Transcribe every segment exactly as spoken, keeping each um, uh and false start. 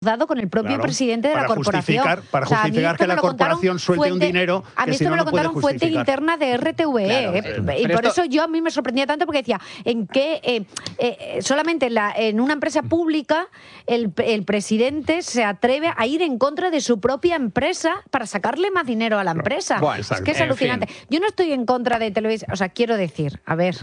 dado con el propio claro, presidente de para la corporación. Justificar, para o sea, justificar que la corporación suelte un dinero A mí que esto si no, me lo no puede contaron fuentes justificar. internas de R T V E. Claro, ¿eh? sí. Y Pero por esto... eso yo a mí me sorprendía tanto porque decía, ¿en qué? Eh, eh, solamente en, la, en una empresa pública el, el presidente se atreve a ir en contra de su propia empresa para sacarle más dinero a la empresa. Bueno, es que es en alucinante. fin. Yo no estoy en contra de televisión, o sea, quiero decir, a ver...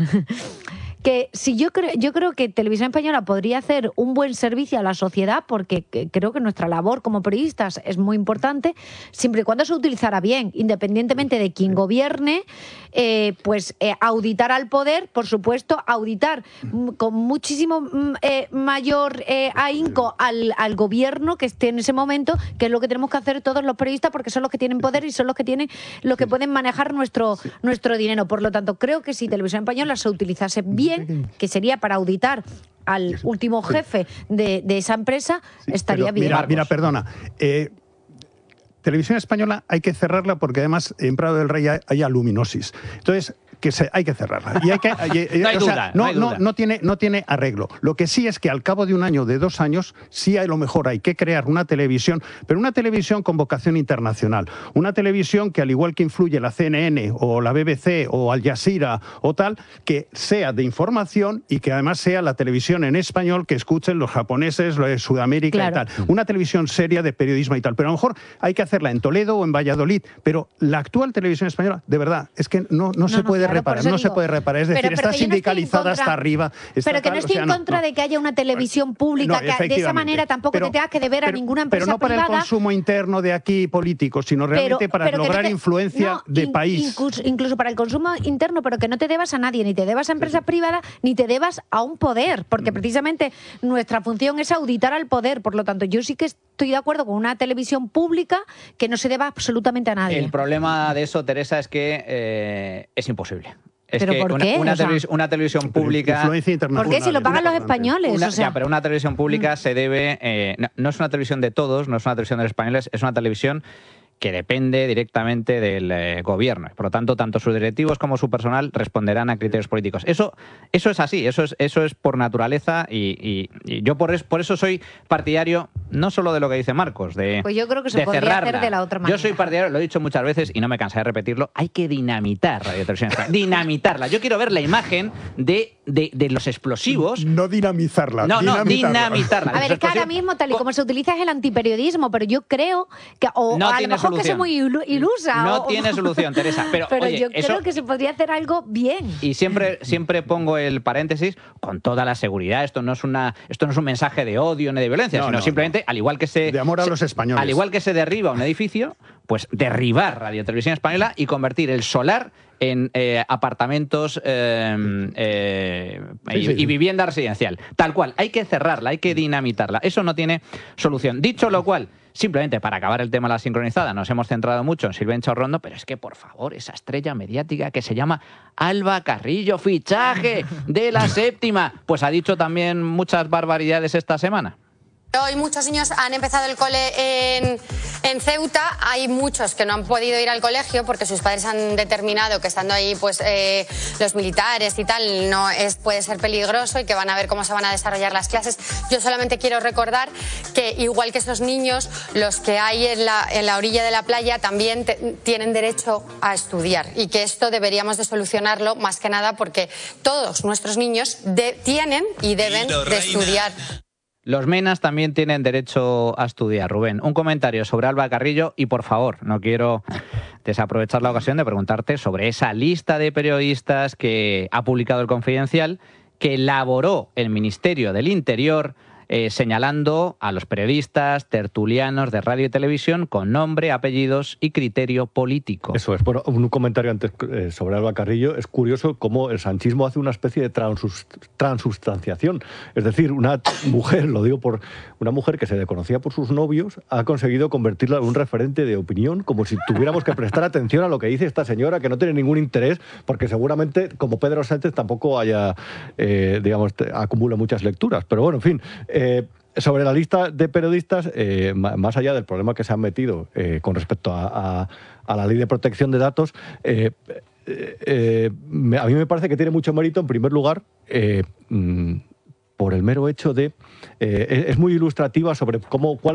que si yo creo, yo creo que Televisión Española podría hacer un buen servicio a la sociedad, porque creo que nuestra labor como periodistas es muy importante, siempre y cuando se utilizara bien, independientemente de quién gobierne, eh, pues eh, auditar al poder, por supuesto, auditar con muchísimo eh, mayor eh, ahínco al, al gobierno que esté en ese momento, que es lo que tenemos que hacer todos los periodistas, porque son los que tienen poder y son los que tienen, los que pueden manejar nuestro, nuestro dinero. Por lo tanto, creo que si Televisión Española se utilizase bien, que sería para auditar al último jefe de, de esa empresa, sí, estaría bien. Mira, mira, perdona. Eh, Televisión Española hay que cerrarla porque además en Prado del Rey hay, hay aluminosis. Entonces, que se, hay que cerrarla. Y hay que, y, no hay o duda, sea, no, no, hay duda. No, no, tiene, no tiene arreglo. Lo que sí es que al cabo de un año, de dos años, sí a lo mejor hay que crear una televisión, pero una televisión con vocación internacional. Una televisión que, al igual que influye la C N N o la B B C o Al Jazeera o tal, que sea de información y que además sea la televisión en español que escuchen los japoneses, los de Sudamérica, claro, y tal. Una televisión seria de periodismo y tal. Pero a lo mejor hay que hacerla en Toledo o en Valladolid. Pero la actual televisión española, de verdad, es que no, no, no se no, puede claro, reparar. No digo. se puede reparar. Es decir, pero, pero está sindicalizada no hasta arriba. Está pero que tal, no estoy o sea, en contra no, no. de que haya una televisión pública, No, que de esa manera tampoco pero, te tengas que deber pero, a ninguna empresa pero no para privada. el consumo interno de aquí político, sino realmente pero, para pero lograr no te, influencia no, de in, país. Incluso, incluso para el consumo interno, pero que no te debas a nadie, ni te debas a empresas sí. privadas, ni te debas a un poder, porque precisamente nuestra función es auditar al poder. Por lo tanto, yo sí que estoy de acuerdo con una televisión pública que no se deba absolutamente a nadie. El problema de eso, Teresa, es que eh, es imposible. Es ¿Pero que por una, qué? Una, o sea, televis una televisión pública... ¿Por qué? Si lo pagan los españoles. Una, o sea. Ya, pero una televisión pública mm. se debe... Eh, no, no es una televisión de todos, no es una televisión de los españoles, es una televisión que depende directamente del eh, gobierno. Por lo tanto, tanto sus directivos como su personal responderán a criterios políticos. Eso, eso es así, eso es, eso es por naturaleza y, y, y yo por, es, por eso soy partidario no solo de lo que dice Marcos, de Pues yo creo que se podría cerrarla. hacer de la otra manera. Yo soy partidario, lo he dicho muchas veces y no me cansaré de repetirlo, hay que dinamitar Radio Televisión Española. Dinamitarla. Yo quiero ver la imagen de, de, de los explosivos. No dinamizarla. No, dinamitarla. no, dinamitarla. A ver, es que ahora mismo, tal y como se utiliza, es el antiperiodismo, pero yo creo que... O, no o a tiene lo mejor solución. que soy muy ilusa. No o, tiene solución, Teresa. Pero, pero oye, yo eso... creo que se podría hacer algo bien. Y siempre, siempre pongo el paréntesis con toda la seguridad. Esto no es una, esto no es un mensaje de odio ni de violencia, no, sino no, simplemente, no. al igual que se... De amor a se, los españoles. Al igual que se derriba un edificio, pues derribar Radio Televisión Española y convertir el solar en eh, apartamentos eh, eh, sí, y, sí, sí. y vivienda residencial. Tal cual. Hay que cerrarla, hay que dinamitarla. Eso no tiene solución. Dicho lo cual, simplemente para acabar el tema de la sincronizada, nos hemos centrado mucho en Silvia Chorrondo, pero es que, por favor, esa estrella mediática que se llama Alba Carrillo, fichaje de la séptima, pues ha dicho también muchas barbaridades esta semana. Hoy muchos niños han empezado el cole en, en Ceuta. Hay muchos que no han podido ir al colegio porque sus padres han determinado que estando ahí pues eh, los militares y tal no es, puede ser peligroso y que van a ver cómo se van a desarrollar las clases. Yo solamente quiero recordar que igual que esos niños, los que hay en la, en la orilla de la playa también te, tienen derecho a estudiar y que esto deberíamos de solucionarlo más que nada porque todos nuestros niños de, tienen y deben de estudiar. Los menas también tienen derecho a estudiar, Rubén. Un comentario sobre Alba Carrillo y, por favor, no quiero desaprovechar la ocasión de preguntarte sobre esa lista de periodistas que ha publicado El Confidencial, que elaboró el Ministerio del Interior, eh, señalando a los periodistas tertulianos de radio y televisión con nombre, apellidos y criterio político. Eso es. Bueno, un comentario antes eh, sobre Alba Carrillo. Es curioso cómo el sanchismo hace una especie de transus, transubstanciación. Es decir, una mujer, lo digo por una mujer que se desconocía por sus novios, ha conseguido convertirla en un referente de opinión, como si tuviéramos que prestar atención a lo que dice esta señora, que no tiene ningún interés, porque seguramente, como Pedro Sánchez, tampoco haya, eh, digamos, acumula muchas lecturas. Pero bueno, en fin... Eh, sobre la lista de periodistas, eh, más allá del problema que se han metido eh, con respecto a, a, a la ley de protección de datos, eh, eh, eh, a mí me parece que tiene mucho mérito, en primer lugar, eh, por el mero hecho de... Eh, es muy ilustrativa sobre cómo... cuál